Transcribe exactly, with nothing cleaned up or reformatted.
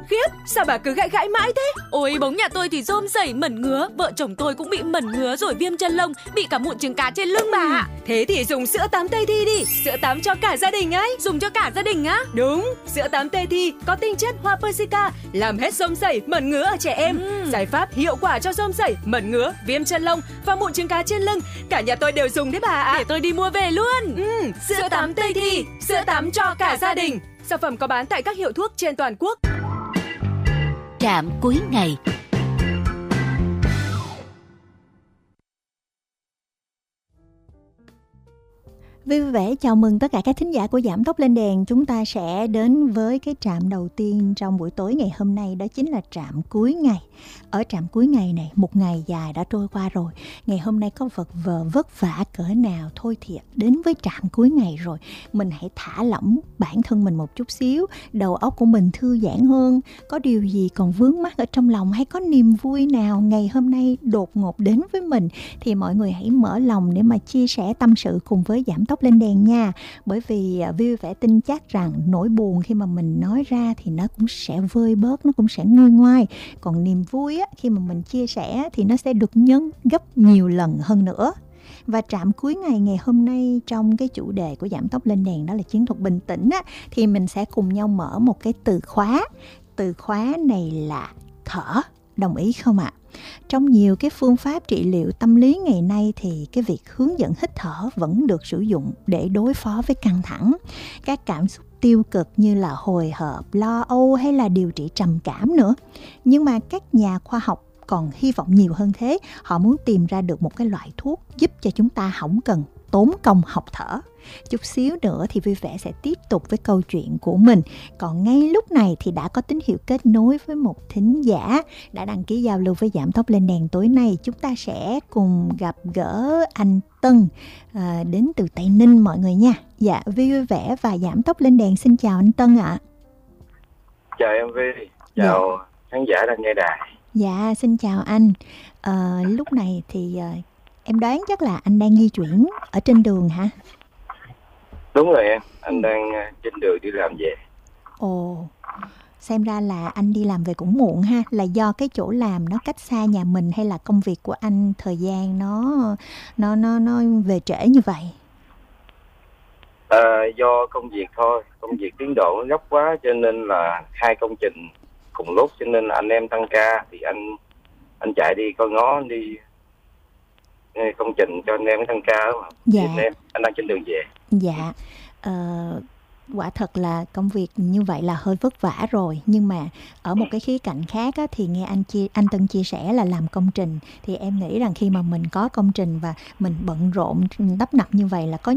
Khiếp, sao bà cứ gãi gãi mãi thế? Ôi, bóng nhà tôi thì rôm rẩy mẩn ngứa. Vợ chồng tôi cũng bị mẩn ngứa rồi viêm chân lông, bị cả mụn trứng cá trên lưng bà ạ. Thế thì dùng sữa tắm Tây Thi đi. Sữa tắm cho cả gia đình ấy. Dùng cho cả gia đình á? Đúng, sữa tắm Tây Thi có tinh chất hoa Persica, làm hết rôm rẩy, mẩn ngứa ở trẻ em. uhm. Giải pháp hiệu quả cho rôm rẩy, mẩn ngứa, viêm chân lông và mụn trứng cá trên lưng. Cả nhà tôi đều dùng đấy bà ạ. Để tôi đi mua về luôn. uhm, Sữa, sữa tắm Tây Thi, sữa tắm cho cả gia đình. Sản phẩm có bán tại các hiệu thuốc trên toàn quốc. Trạm cuối ngày. Vui vẻ chào mừng tất cả các thính giả của Giảm Tốc Lên Đèn. Chúng ta sẽ đến với cái trạm đầu tiên trong buổi tối ngày hôm nay, đó chính là trạm cuối ngày. Ở trạm cuối ngày này, một ngày dài đã trôi qua rồi. Ngày hôm nay có vật vờ vất vả cỡ nào thôi thì đến với trạm cuối ngày rồi. Mình hãy thả lỏng bản thân mình một chút xíu, đầu óc của mình thư giãn hơn. Có điều gì còn vướng mắc ở trong lòng hay có niềm vui nào ngày hôm nay đột ngột đến với mình thì mọi người hãy mở lòng để mà chia sẻ tâm sự cùng với Giảm Tốc Lên Đèn nha. Bởi vì Vui Vẻ tin chắc rằng nỗi buồn khi mà mình nói ra thì nó cũng sẽ vơi bớt, nó cũng sẽ nguôi ngoai. Còn niềm vui á, khi mà mình chia sẻ thì nó sẽ được nhân gấp nhiều lần hơn nữa. Và trạm cuối ngày ngày hôm nay trong cái chủ đề của Giảm Tốc Lên Đèn đó là chiến thuật bình tĩnh á, thì mình sẽ cùng nhau mở một cái từ khóa. Từ khóa này là thở. Đồng ý không ạ? À? Trong nhiều cái phương pháp trị liệu tâm lý ngày nay thì cái việc hướng dẫn hít thở vẫn được sử dụng để đối phó với căng thẳng, các cảm xúc tiêu cực như là hồi hộp, lo âu hay là điều trị trầm cảm nữa. Nhưng mà các nhà khoa học còn hy vọng nhiều hơn thế. Họ muốn tìm ra được một cái loại thuốc giúp cho chúng ta không cần tốn công học thở. Chút xíu nữa thì Vui Vẻ sẽ tiếp tục với câu chuyện của mình. Còn ngay lúc này thì đã có tín hiệu kết nối với một thính giả đã đăng ký giao lưu với Giảm Tốc Lên Đèn tối nay. Chúng ta sẽ cùng gặp gỡ anh Tân à, đến từ Tây Ninh mọi người nha. Dạ, Vui Vẻ và Giảm Tốc Lên Đèn xin chào anh Tân ạ. À. Chào em Vi, chào dạ. khán giả đang nghe đài. Dạ, xin chào anh. À, lúc này thì à, em đoán chắc là anh đang di chuyển ở trên đường hả? Đúng rồi em, anh đang trên đường đi làm về. Ồ, xem ra là anh đi làm về cũng muộn ha. Là do cái chỗ làm nó cách xa nhà mình hay là công việc của anh thời gian nó nó nó nó về trễ như vậy? À, do công việc thôi, công việc tiến độ nó gấp quá cho nên là hai công trình cùng lúc cho nên là anh em tăng ca thì anh anh chạy đi coi ngó đi công trình cho anh em tăng ca mà. Dạ. Anh em anh đang trên đường về. Dạ. Ờ, quả thật là công việc như vậy là hơi vất vả rồi, nhưng mà ở một cái khía cạnh khác á, thì nghe anh chia anh Tân chia sẻ là làm công trình thì em nghĩ rằng khi mà mình có công trình và mình bận rộn tấp nập như vậy là có